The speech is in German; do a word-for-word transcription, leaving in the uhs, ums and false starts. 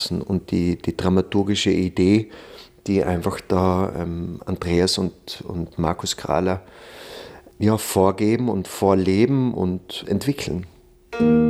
und die, die dramaturgische Idee, die einfach da ähm, Andreas und, und Markus Krahler ja, vorgeben und vorleben und entwickeln.